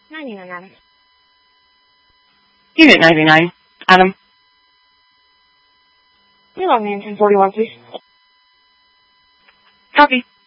99, Adam. Unit 99, Adam. You log me in 1041, please. Copy.